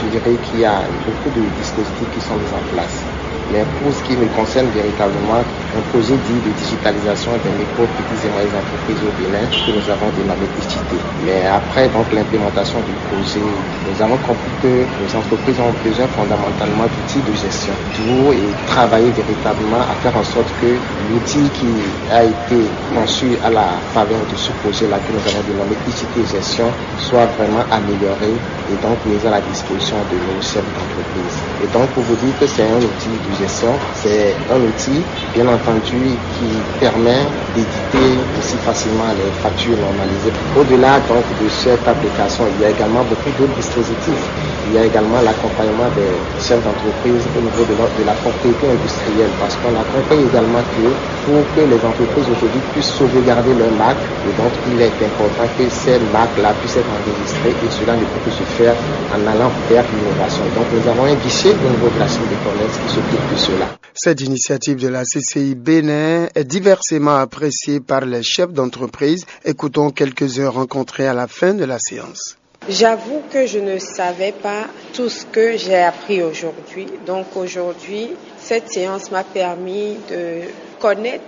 dirais qu'il y a beaucoup de dispositifs qui sont mis en place. Mais pour ce qui me concerne véritablement, un projet dit de digitalisation des micro, petites et moyennes entreprises au Bénin que nous avons dénommé ICITE. Mais après donc l'implémentation du projet, nous avons compris que les entreprises ont besoin fondamentalement d'outils de gestion et travailler véritablement à faire en sorte que l'outil qui a été conçu à la faveur de ce projet-là que nous avons dénommé ICITE Gestion soit vraiment amélioré et donc mis à la disposition de nos chefs d'entreprise. Et donc pour vous dire que c'est un outil de gestion, c'est un outil bien entendu qui permet d'éditer aussi facilement les factures normalisées. Au-delà donc de cette application, il y a également beaucoup d'autres dispositifs. Il y a également l'accompagnement des chefs d'entreprise au niveau de la propriété industrielle, parce qu'on a compris également que pour que les entreprises aujourd'hui puissent sauvegarder leur marque, et donc il est important que ces marques-là puissent être enregistrées et cela ne peut que se faire en allant vers l'innovation. Donc nous avons un guichet au niveau de la Chambre de commerce qui s'occupe de cela. Cette initiative de la CCI Bénin est diversement appréciée par les chefs d'entreprise. Écoutons quelques-uns rencontrés à la fin de la séance. J'avoue que je ne savais pas tout ce que j'ai appris aujourd'hui. Donc aujourd'hui, cette séance m'a permis de connaître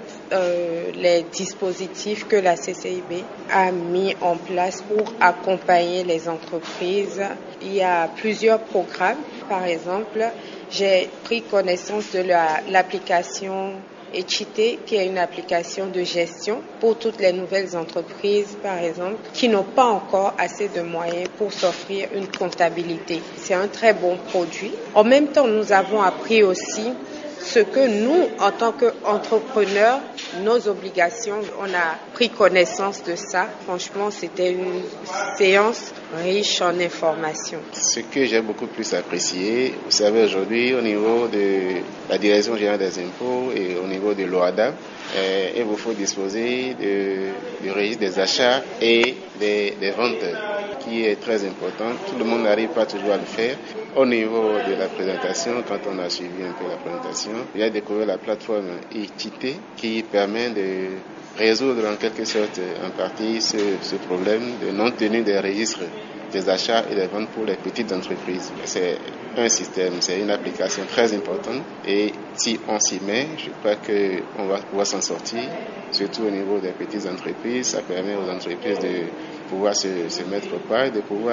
les dispositifs que la CCIB a mis en place pour accompagner les entreprises. Il y a plusieurs programmes. Par exemple, j'ai pris connaissance de l'application ICITE, qui est une application de gestion pour toutes les nouvelles entreprises, par exemple, qui n'ont pas encore assez de moyens pour s'offrir une comptabilité. C'est un très bon produit. En même temps, nous avons appris aussi ce que nous, en tant qu'entrepreneurs, nos obligations, on a pris connaissance de ça. Franchement, c'était une séance riche en informations. Ce que j'ai beaucoup plus apprécié, vous savez, aujourd'hui, au niveau de la Direction générale des impôts et au niveau de l'OADA, il vous faut disposer du registre des achats et des ventes, qui est très important. Tout le monde n'arrive pas toujours à le faire. Au niveau de la présentation, quand on a suivi un peu la présentation, il a découvert la plateforme ICITE qui permet de résoudre en quelque sorte en partie ce problème de non-tenue des registres des achats et des ventes pour les petites entreprises. C'est un système, c'est une application très importante et si on s'y met, je crois qu'on va pouvoir s'en sortir, surtout au niveau des petites entreprises. Ça permet aux entreprises de pouvoir se mettre au pas et de pouvoir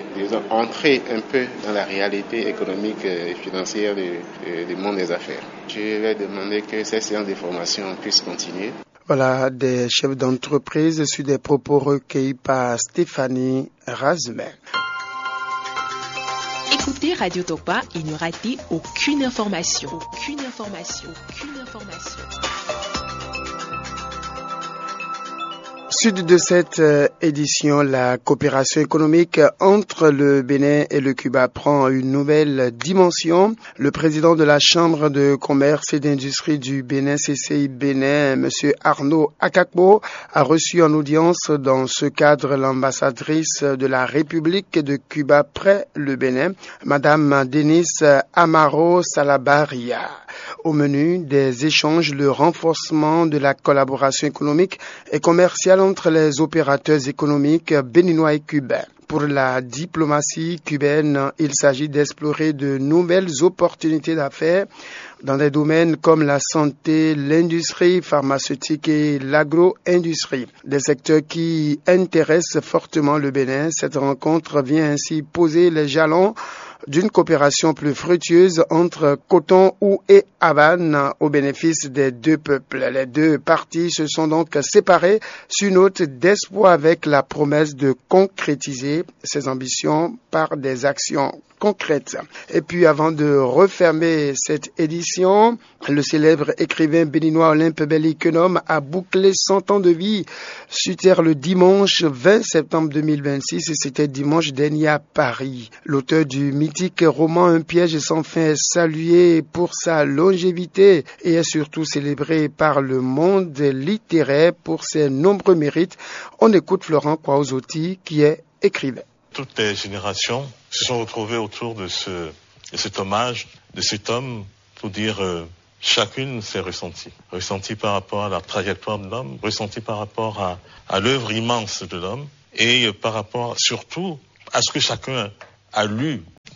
entrer un peu dans la réalité économique et financière du monde des affaires. Je vais demander que ces séances de formation puissent continuer. Voilà des chefs d'entreprise sur des propos recueillis par Stéphanie Razmer. Écoutez Radio Topa et ne ratez aucune information. Suite de cette édition, la coopération économique entre le Bénin et le Cuba prend une nouvelle dimension. Le président de la Chambre de commerce et d'industrie du Bénin, CCI Bénin, M. Arnaud Akakbo, a reçu en audience dans ce cadre l'ambassadrice de la République de Cuba près le Bénin, Madame Denise Amaro Salabaria. Au menu des échanges, le renforcement de la collaboration économique et commerciale entre les opérateurs économiques béninois et cubains. Pour la diplomatie cubaine, il s'agit d'explorer de nouvelles opportunités d'affaires dans des domaines comme la santé, l'industrie pharmaceutique et l'agro-industrie, des secteurs qui intéressent fortement le Bénin. Cette rencontre vient ainsi poser les jalons d'une coopération plus fructueuse entre Cotonou et Havane au bénéfice des deux peuples. Les deux parties se sont donc séparées sur une note d'espoir avec la promesse de concrétiser ces ambitions par des actions concrètes. Et puis avant de refermer cette édition, le célèbre écrivain béninois Olympe Belli-Quenom a bouclé 100 ans de vie sur terre le dimanche 20 septembre 2026 et c'était dimanche dernier à Paris. L'auteur du mythique roman Un piège sans fin est salué pour sa longévité et est surtout célébré par le monde littéraire pour ses nombreux mérites. On écoute Florent Kwaozoti qui est écrivain. Toutes les générations se sont retrouvées autour de cet hommage, de cet homme, pour dire chacune ses ressentis. Ressentis par rapport à la trajectoire de l'homme, ressentis par rapport à l'œuvre immense de l'homme et par rapport surtout à ce que chacun a lu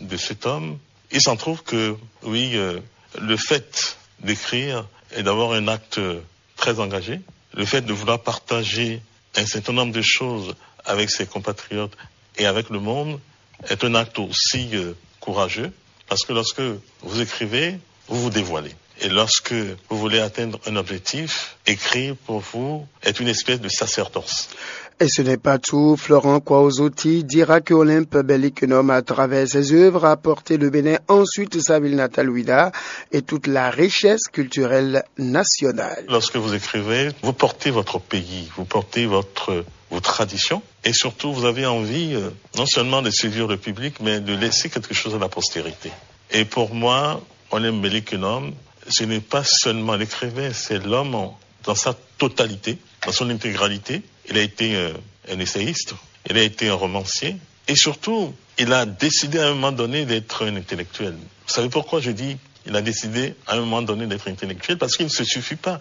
de cet homme, il s'en trouve que, oui, le fait d'écrire et d'avoir un acte très engagé, le fait de vouloir partager un certain nombre de choses avec ses compatriotes et avec le monde est un acte aussi courageux, parce que lorsque vous écrivez, vous vous dévoilez. Et lorsque vous voulez atteindre un objectif, écrire pour vous est une espèce de sacerdoce. Et ce n'est pas tout. Florent Kwaozoti dira que Olympe Bellikenome, à travers ses œuvres, a porté le Bénin, ensuite sa ville natale Ouida, et toute la richesse culturelle nationale. Lorsque vous écrivez, vous portez votre pays, vous portez vos traditions, et surtout vous avez envie non seulement de séduire le public, mais de laisser quelque chose à la postérité. Et pour moi, Olympe Bellikenome, ce n'est pas seulement l'écrivain, c'est l'homme dans sa totalité, dans son intégralité. Il a été un essayiste, il a été un romancier, et surtout, il a décidé à un moment donné d'être un intellectuel. Vous savez pourquoi je dis il a décidé à un moment donné d'être intellectuel? Parce qu'il ne suffit pas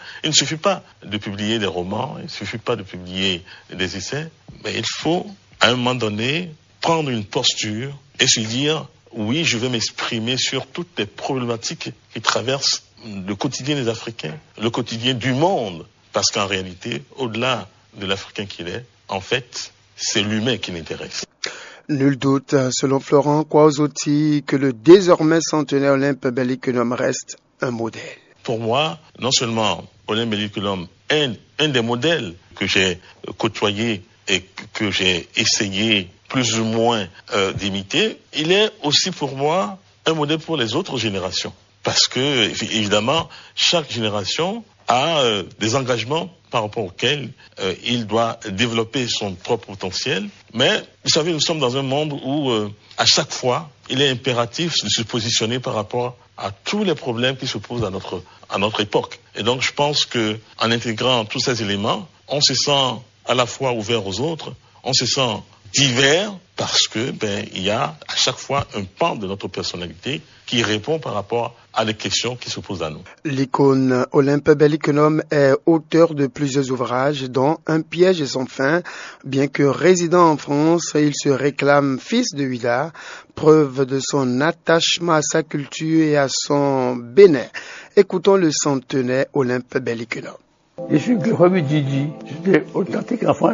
de publier des romans, il ne suffit pas de publier des essais, mais il faut, à un moment donné, prendre une posture et se dire, oui, je vais m'exprimer sur toutes les problématiques qui traversent le quotidien des Africains, le quotidien du monde. Parce qu'en réalité, au-delà de l'Africain qu'il est, en fait, c'est l'humain qui l'intéresse. Nul doute, selon Florent Kwaozoti, que le désormais centenaire Olympe Bellikenome reste un modèle. Pour moi, non seulement Olympe Bellikenome est un des modèles que j'ai côtoyé et que j'ai essayé plus ou moins d'imiter, il est aussi pour moi un modèle pour les autres générations. Parce que, évidemment, chaque génération a des engagements par rapport auxquels il doit développer son propre potentiel. Mais, vous savez, nous sommes dans un monde où, à chaque fois, il est impératif de se positionner par rapport à tous les problèmes qui se posent à notre époque. Et donc, je pense que en intégrant tous ces éléments, on se sent à la fois ouvert aux autres, on se sent divers, parce que il y a à chaque fois un pan de notre personnalité qui répond par rapport à des questions qui se posent à nous. L'icône Olympe Bellikenome est auteur de plusieurs ouvrages, dont Un piège et son fin. Bien que résident en France, il se réclame fils de Ouida, preuve de son attachement à sa culture et à son Bénin. Écoutons le centenaire Olympe Bellikenome. Je suis Grégory Didi, j'étais authentique enfant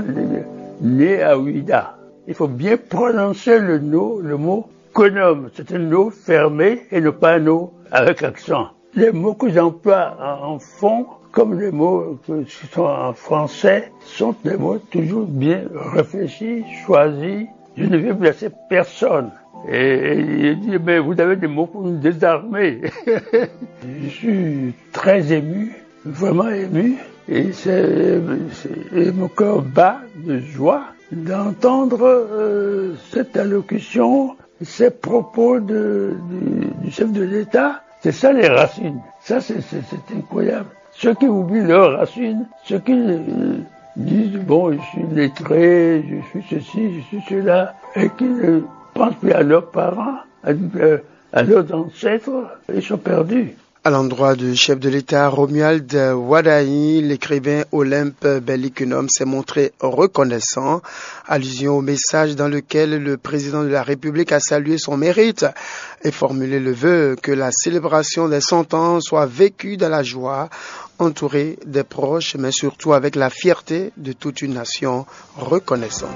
né à Ouida. Il faut bien prononcer le mot Konome. C'est un no fermé et non pas un no avec accent. Les mots que j'emploie en fond, comme les mots qui sont en français, sont des mots toujours bien réfléchis, choisis. Je ne vais blesser personne. Et il dit, mais vous avez des mots pour nous désarmer. Je suis très ému, vraiment ému. Et mon cœur bat de joie d'entendre cette allocution, ces propos du chef de l'État. C'est ça les racines. Ça, c'est incroyable. Ceux qui oublient leurs racines, ceux qui disent, bon, je suis lettré, je suis ceci, je suis cela, et qui ne pensent plus à leurs parents, à leurs ancêtres, ils sont perdus. À l'endroit du chef de l'État Romuald Wadaï, l'écrivain Olympe Bellikenome s'est montré reconnaissant, allusion au message dans lequel le président de la République a salué son mérite et formulé le vœu que la célébration des 100 ans soit vécue dans la joie, entourée des proches, mais surtout avec la fierté de toute une nation reconnaissante.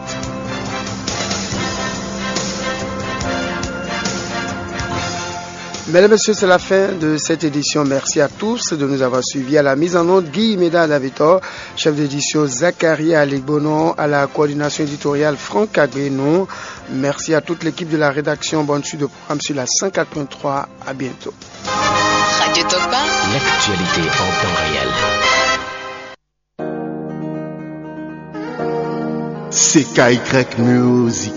Mesdames et messieurs, c'est la fin de cette édition. Merci à tous de nous avoir suivis. À la mise en onde, Guy Méda Davitor, chef d'édition Zachary Aligbonon, à la coordination éditoriale Franck Agbenon. Merci à toute l'équipe de la rédaction. Bonne suite de programme sur la 104.3. À bientôt. Radio Tokpa, l'actualité en temps réel. CKY Music.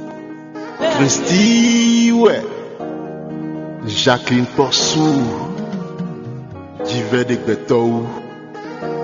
Christy, ouais. Jacqueline Porsou, Diver de Betou.